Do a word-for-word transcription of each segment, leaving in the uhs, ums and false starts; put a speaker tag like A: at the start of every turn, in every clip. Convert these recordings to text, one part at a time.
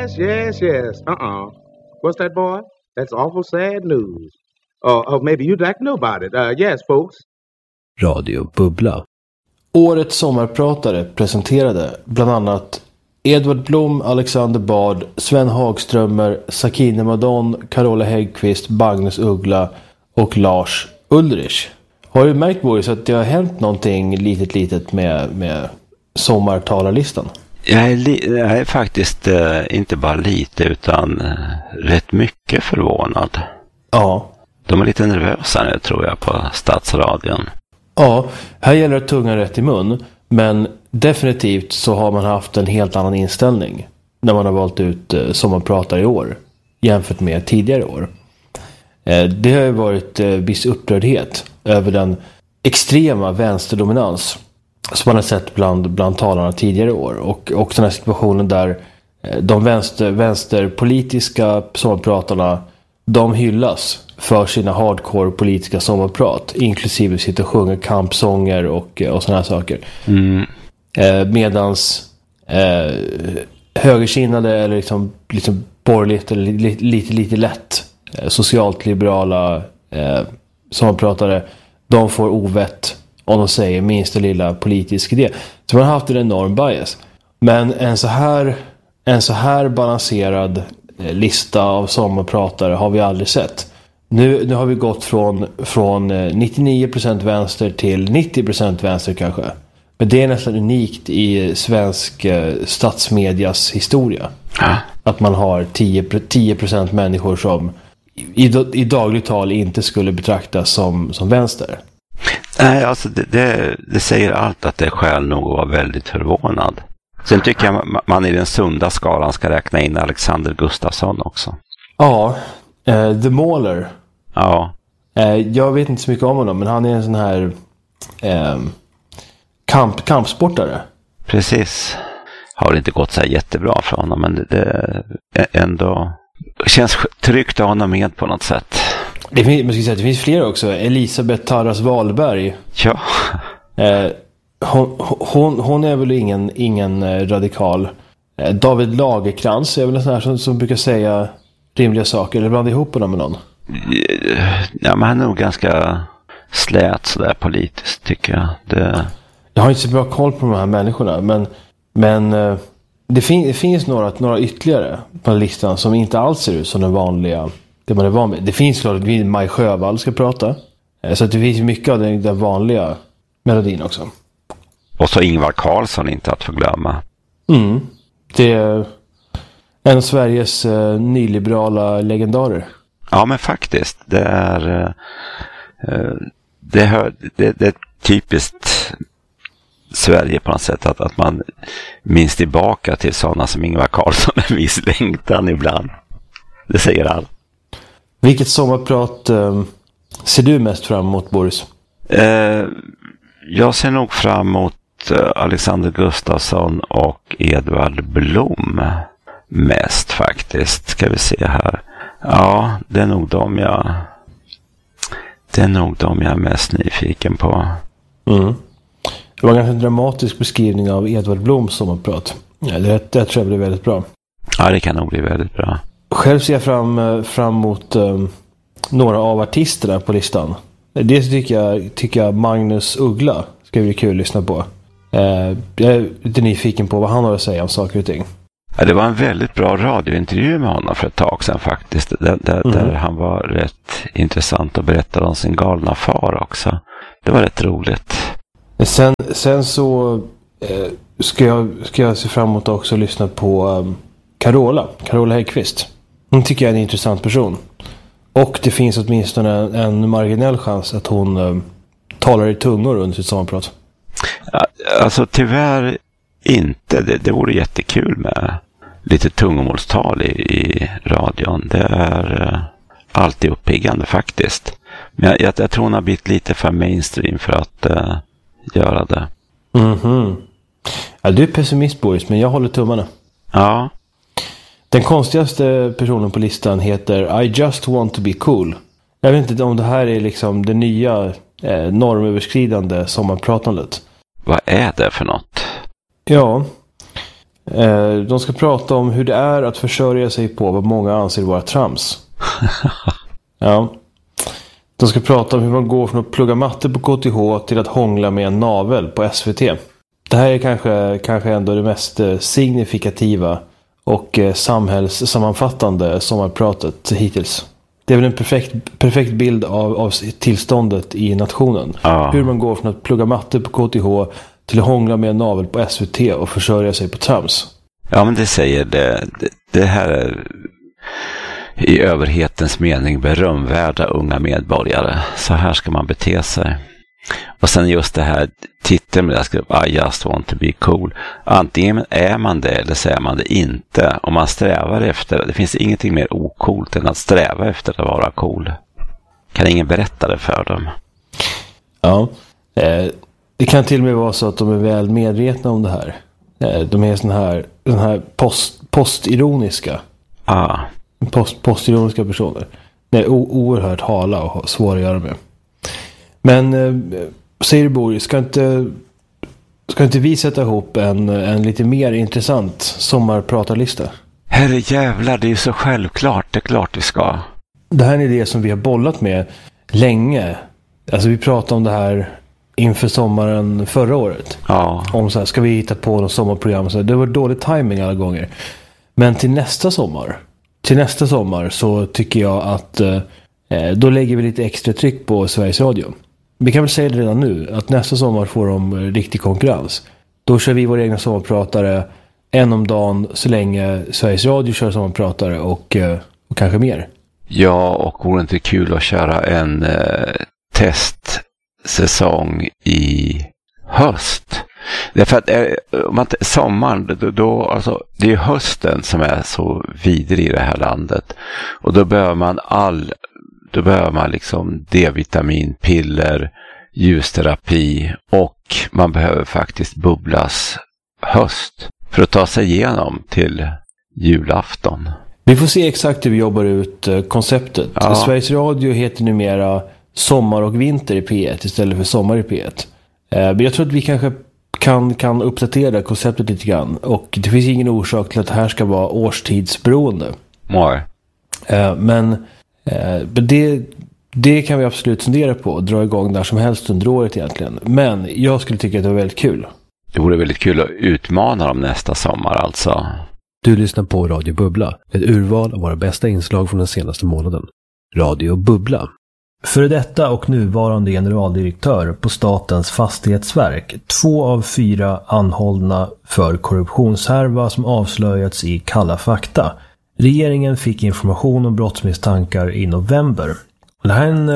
A: Yes, yes, yes. Uh-uh. What's that, boy? That's awful sad news. Oh, oh maybe you'd like to know about it. Uh, yes, folks.
B: Radio Bubbla. Årets sommarpratare presenterade bland annat Edvard Blom, Alexander Bard, Sven Hagströmer, Sakine Madon, Carola Häggkvist, Magnus Uggla och Lars Ulrich. Har du märkt, Boris, att det har hänt någonting litet litet med, med sommartalarlistan?
C: Jag är, li- jag är faktiskt eh, inte bara lite utan eh, rätt mycket förvånad.
B: Ja.
C: De är lite nervösa nu, tror jag, på Stadsradion.
B: Ja, här gäller det tungan rätt i mun. Men definitivt så har man haft en helt annan inställning när man har valt ut eh, sommarpratare i år jämfört med tidigare år. Eh, det har ju varit eh, viss upprördhet över den extrema vänsterdominans som man har sett bland, bland talarna tidigare år. Och, och den här situationen där eh, de vänster, vänsterpolitiska sommarpratarna, de hyllas för sina hardcore politiska sommarprat, inklusive sitter och sjunger kampsånger och, och såna här saker.
C: Mm.
B: Eh, medans eh, högerkinnade eller liksom, liksom borgerligt eller li, lite, lite lätt eh, socialt liberala eh, sommarpratare, de får ovett om de säger minsta lilla politisk idé. Så man har haft en enorm bias. Men en så här, en så här balanserad eh, lista av sommarpratare har vi aldrig sett. Nu, nu har vi gått från, från nittionio procent vänster till nittio procent vänster kanske. Men det är nästan unikt i svensk eh, statsmedias historia.
C: Ja.
B: Att man har tio procent människor som i, i dagligt tal inte skulle betraktas som, som vänster.
C: Nej, alltså det, det, det säger allt att det är skäl nog att vara väldigt förvånad. Sen tycker jag man, man i den sunda skalan ska räkna in Alexander Gustafsson också.
B: Ja, eh, The Mauler.
C: Ja.
B: Eh, jag vet inte så mycket om honom, men han är en sån här eh, kamp, kampsportare.
C: Precis. Har inte gått så här jättebra för honom, men det, det ändå känns tryggt att ha honom med på något sätt.
B: Det finns, man ska säga, det finns fler också. Elisabeth Tarras Wahlberg.
C: Ja.
B: Eh, hon, hon, hon är väl ingen, ingen radikal. Eh, David Lagerkrans är väl en sån här som, som brukar säga rimliga saker. Eller blanda ihop honom med någon.
C: Ja, men han är nog ganska slät sådär politiskt, tycker jag. Det...
B: Jag har inte så bra koll på de här människorna, men, men eh, det, fin- det finns några, några ytterligare på listan som inte alls ser ut som den vanliga, det man är van med. Det finns klart att vi Maj Sjövall ska prata, eh, så att det finns mycket av den, den vanliga melodin också.
C: Och så Ingvar Carlsson, inte att förglömma.
B: Mm. Det är en av Sveriges eh, nyliberala legendarer.
C: Ja, men faktiskt. Det är, eh, det, hör, det, det är typiskt Sverige på något sätt att, att man minns tillbaka till sådana som Ingvar Carlsson en viss längtan ibland. Det säger allt.
B: Vilket sommarprat eh, ser du mest fram emot, Boris?
C: Eh, jag ser nog fram emot Alexander Gustafsson och Edvard Blom mest faktiskt. Ska vi se här. Ja, det är nog de jag det är nog de jag är mest nyfiken på.
B: Mm. Det var en ganska dramatisk beskrivning av Edvard Bloms sommarprat. Ja, det, det tror jag blir väldigt bra.
C: Ja, det kan nog bli väldigt bra.
B: Själv ser jag fram, fram mot um, några av artisterna på listan. Det tycker jag, tycker jag Magnus Uggla ska bli kul att lyssna på. Uh, jag är lite nyfiken på vad han har att säga om saker och ting.
C: Ja, det var en väldigt bra radiointervju med honom för ett tag sedan faktiskt. Där, där, mm. där han var rätt intressant och berättade om sin galna far också. Det var rätt roligt.
B: Sen, sen så eh, ska, jag, ska jag se fram emot också lyssna på um, Carola. Carola Häggkvist. Hon tycker jag är en intressant person. Och det finns åtminstone en, en marginell chans att hon um, talar i tungor under sitt sommarprat.
C: Ja, alltså tyvärr inte. Det, det vore jättekul med lite tungomålstal i, i radion. Det är uh, alltid uppiggande faktiskt. Men jag, jag, jag tror hon har blivit lite för mainstream för att uh, göra det.
B: Mhm. Ja, du är pessimist, Boris, men jag håller tummarna.
C: Ja.
B: Den konstigaste personen på listan heter I just want to be cool. Jag vet inte om det här är liksom det nya eh, normöverskridande sommarpratandet.
C: Vad är det för något?
B: Ja, Eh, de ska prata om hur det är att försörja sig på vad många anser vara trams. Ja. De ska prata om hur man går från att plugga matte på K T H till att hångla med en navel på S V T. Det här är kanske, kanske ändå det mest signifikativa och samhällssammanfattande sommarpratet hittills. Det är väl en perfekt, perfekt bild av, av tillståndet i nationen.
C: Ja.
B: Hur man går från att plugga matte på K T H till att hångla med en navel på S V T och försörja sig på trams.
C: Ja, men det säger det. Det, det här är i överhetens mening berömvärda unga medborgare. Så här ska man bete sig. Och sen just det här titeln med det, jag skrev I just want to be cool. Antingen är man det eller så är man det inte. Om man strävar efter det. Det finns ingenting mer ocoolt än att sträva efter att vara cool. Kan ingen berätta det för dem?
B: Ja, eh, det kan till och med vara så att de är väl medvetna om det här. Eh, de är sån här, sån här post, postironiska.
C: Ah.
B: Post, postironiska personer. Det är o- oerhört hala och svåra att göra med. Men eh, säger du Boris, ska inte, ska inte vi sätta ihop en, en lite mer intressant sommarpratarlista?
C: Herre jävlar, det är ju så självklart. Det är klart vi ska.
B: Det här är en idé som vi har bollat med länge. Alltså vi pratade om det här inför sommaren förra året.
C: Ja.
B: Om så här, ska vi hitta på något sommarprogram? Så det var dålig timing alla gånger. Men till nästa sommar, till nästa sommar så tycker jag att eh, då lägger vi lite extra tryck på Sveriges Radio. Vi kan väl säga det redan nu, att nästa sommar får de riktig konkurrens. Då kör vi våra egna sommarpratare en om dagen så länge Sveriges Radio kör sommarpratare och, och kanske mer.
C: Ja, och vore inte kul att köra en eh, testsäsong i höst. Därför att eh, om man, sommaren, då, då, alltså, det är hösten som är så vidrig i det här landet. Och då behöver man all Då behöver man liksom D-vitaminpiller, ljusterapi och man behöver faktiskt bubblas höst för att ta sig igenom till julafton.
B: Vi får se exakt hur vi jobbar ut konceptet.
C: Ja.
B: Sveriges Radio heter numera sommar och vinter i P ett istället för sommar i P ett. Men jag tror att vi kanske kan, kan uppdatera konceptet lite grann. Och det finns ingen orsak till att det här ska vara årstidsberoende.
C: Nej.
B: Men det, det kan vi absolut fundera på och dra igång där som helst under året egentligen. Men jag skulle tycka att det var väldigt kul.
C: Det vore väldigt kul att utmana dem nästa sommar alltså.
D: Du lyssnar på Radio Bubbla, ett urval av våra bästa inslag från den senaste månaden. Radio Bubbla. För detta och nuvarande generaldirektör på Statens fastighetsverk, två av fyra anhållna för korruptionshärva som avslöjats i Kalla fakta. Regeringen fick information om brottsmisstankar i november. Det här är en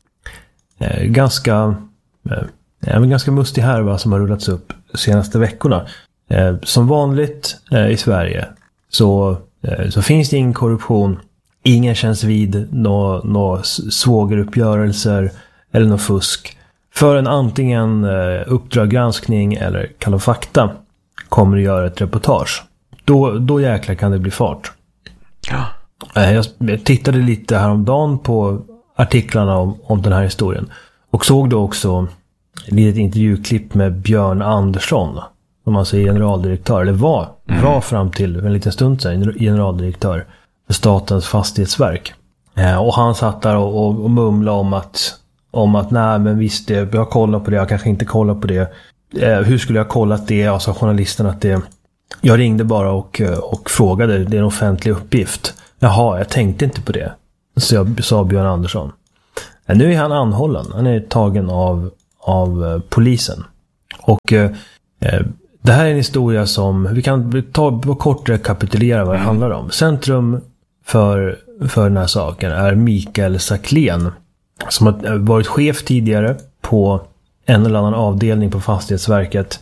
D: eh, ganska, eh, en ganska mustig härva som har rullats upp de senaste veckorna. Eh, som vanligt eh, i Sverige så, eh, så finns det ingen korruption. Ingen känns vid några nå svågeruppgörelser eller något fusk. Förrän antingen eh, Uppdrag granskning eller Kalla fakta kommer att göra ett reportage. Då, då jäklar kan det bli fart.
C: Ja.
B: Jag tittade lite häromdagen på artiklarna om, om den här historien. Och såg då också ett litet intervjuklipp med Björn Andersson. Som man säger generaldirektör. Eller var, mm. var fram till en liten stund sedan generaldirektör för Statens fastighetsverk. Eh, och han satt där och, och, och mumlade om att, om att nej men visst, jag har kollat på det, jag kanske inte kollar på det. Eh, hur skulle jag kollat det? Alltså journalisten att det... Jag ringde bara och, och frågade, det är en offentlig uppgift. Jaha, jag tänkte inte på det. Så jag sa Björn Andersson. Nu är han anhållen. Han är tagen av, av polisen. Och eh, det här är en historia som vi kan ta kort rekapitulera vad det handlar om. Centrum för, för den här saken är Mikael Saklén. Som har varit chef tidigare på en eller annan avdelning på Fastighetsverket.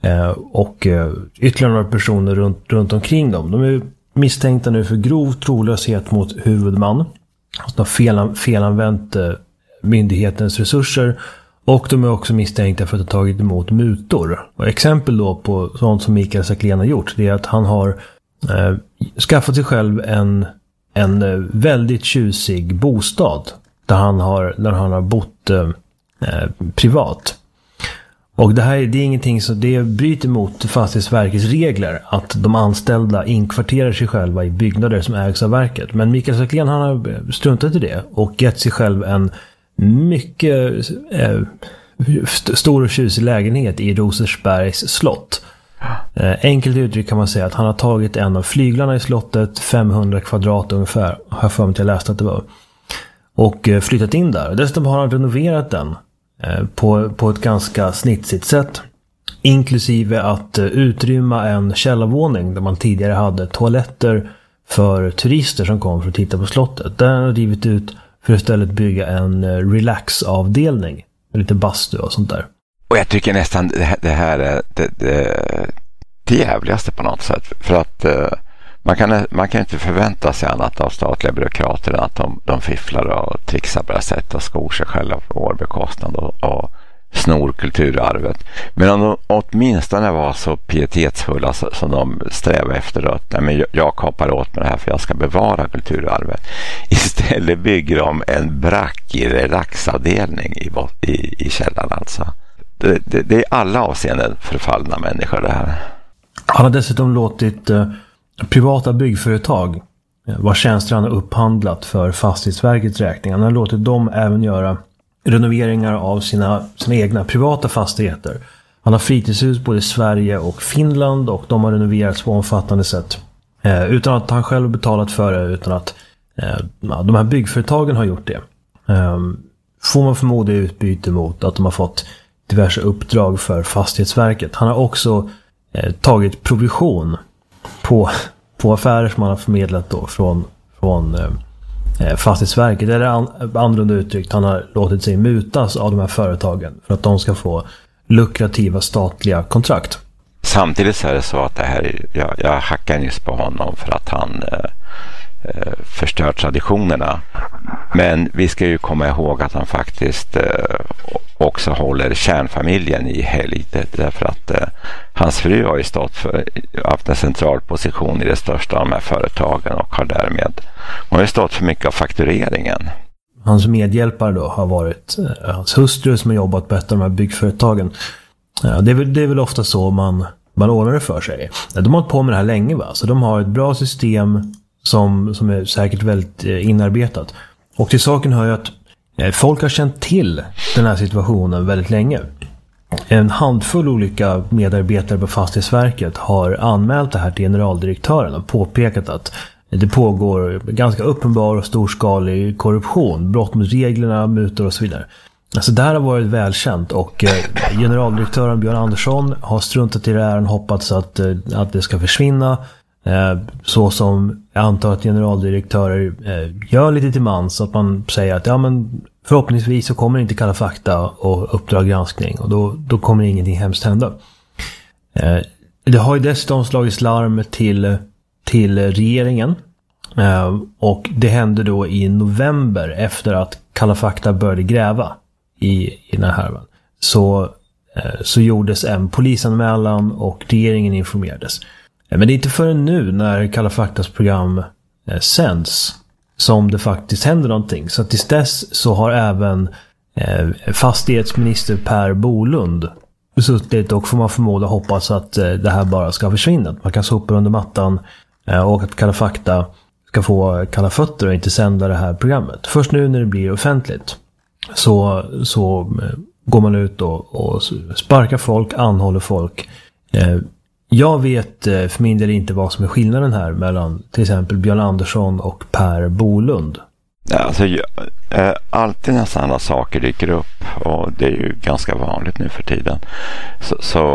B: Och ytterligare några personer runt, runt omkring dem. De är misstänkta nu för grov trolöshet mot huvudman. De har fel, felanvänt myndighetens resurser. Och de är också misstänkta för att ha tagit emot mutor. Och exempel då på sånt som Mikael Saklén har gjort, det är att han har eh, skaffat sig själv en, en väldigt tjusig bostad. Där han har, där han har bott eh, privat.
D: Och det här det är ingenting som det bryter mot Fastighetsverkets regler att de anställda inkvarterar sig själva i byggnader som ägs av verket. Men Mikael Saklén, han har struntat i det och gett sig själv en mycket eh, st- stor och tjusig lägenhet i Rosersbergs slott. Eh, enkelt uttryck kan man säga att han har tagit en av flyglarna i slottet, femhundra kvadrat ungefär, har jag för mig att jag läste att det var, och eh, flyttat in där. Dessutom har han renoverat den På, på ett ganska snitsigt sätt. Inklusive att uh, utrymma en källarvåning där man tidigare hade toaletter för turister som kom för att titta på slottet. Där har han rivit ut för att istället bygga en uh, relaxavdelning. Lite bastu och sånt där.
C: Och jag tycker nästan det här, det här är det, det, det jävligaste på något sätt. För att uh, man kan, man kan inte förvänta sig annat av statliga byråkrater än att de, de fifflar och trixar på det sättet och skor sig själva på vår bekostnad och, och snor kulturarvet. Men om de åtminstone var så pietetsfulla så, som de strävar efter att nej, men jag, jag kapar åt med det här för jag ska bevara kulturarvet. Istället bygger de en brackig relaxavdelning i, i, i källaren alltså. Det, det, det är alla avseenden förfallna människor det här.
D: Han har dessutom låtit uh, privata byggföretag vars tjänster han har upphandlat för Fastighetsverkets räkning. Han har låtit dem även göra renoveringar av sina, sina egna privata fastigheter. Han har fritidshus både i Sverige och Finland och de har renoverats på omfattande sätt. Eh, utan att han själv betalat för det, utan att eh, de här byggföretagen har gjort det. Eh, får man förmoda i utbyte mot att de har fått diverse uppdrag för Fastighetsverket. Han har också eh, tagit provision på, på affärer som han har förmedlat då från, från eh, Fastighetsverket. Eller an, annorlunda uttryckt, han har låtit sig mutas av de här företagen för att de ska få lukrativa statliga kontrakt.
C: Samtidigt så är det så att det här, jag, jag hackar nyss på honom för att han eh, förstör traditionerna. Men vi ska ju komma ihåg att han faktiskt eh, också håller kärnfamiljen i helgd. Därför att eh, hans fru har ju stått för, haft en central position i det största av de här företagen och har därmed hon har ju stått för mycket av faktureringen.
D: Hans medhjälpare då har varit eh, hans hustru som har jobbat på ett av de här byggföretagen. Ja, det, är väl, det är väl ofta så man, man ordnar det för sig. De har hållit på med det här länge, va? Så de har ett bra system som, som är säkert väldigt eh, inarbetat. Och till saken hör ju att eh, folk har känt till den här situationen väldigt länge. En handfull olika medarbetare på Fastighetsverket har anmält det här till generaldirektören och påpekat att det pågår ganska uppenbar och storskalig korruption, brott mot reglerna, mutor och så vidare. Alltså det här har varit välkänt och eh, generaldirektören Björn Andersson har struntat i det här och hoppats att, eh, att det ska försvinna. Eh, så som jag antar att generaldirektörer eh, gör lite till mans, att man säger att ja, men förhoppningsvis så kommer inte Kalla fakta och Uppdrag granskning och då, då kommer ingenting hemskt hända. Eh, det har ju dessutom slagits larm till, till regeringen eh, och det hände då i november efter att Kalla fakta började gräva i, i den här härvan. Så, eh, så gjordes en polisanmälan och regeringen informerades. Men det är inte förrän nu när Kalla faktas program eh, sänds som det faktiskt händer någonting. Så tills dess så har även eh, fastighetsminister Per Bolund suttit och får man förmoda hoppas att eh, det här bara ska försvinna. Att man kan sopa under mattan eh, och att Kalla fakta ska få kalla fötter och inte sända det här programmet. Först nu när det blir offentligt så, så eh, går man ut och, och sparkar folk, anhåller folk. Eh, Jag vet för min del inte vad som är skillnaden här mellan till exempel Björn Andersson och Per Bolund.
C: Ja, alltså, alltid när sådana saker dyker upp och det är ju ganska vanligt nu för tiden. Så, så